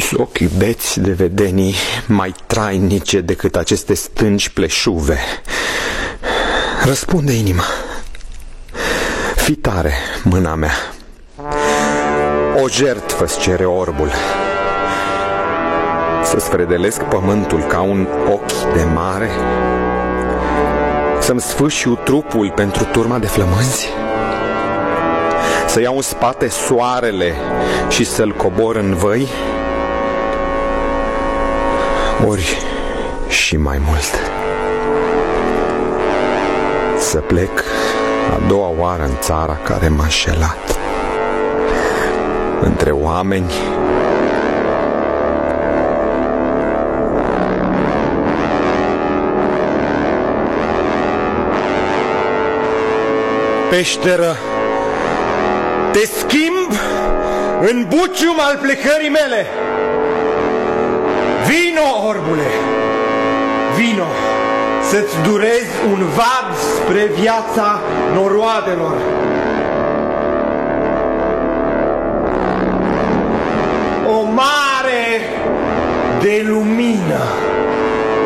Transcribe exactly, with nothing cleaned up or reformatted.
ochii beți de vedenii mai trainice decât aceste stânci pleșuve. Răspunde inima. Fii tare, mâna mea. O jertfă-ți cere orbul. Să-ți fredelesc pământul ca un ochi de mare? Să-mi sfâșiu trupul pentru turma de flămânzi? Să iau în spate soarele și să-l cobor în văi? Ori și mai mult, să plec a doua oară în țara care m-a înșelat, între oameni peșteră, te schimb în bucium al plecării mele. Vino, orbule, vino, să-ți durezi un vad spre viața noroadelor.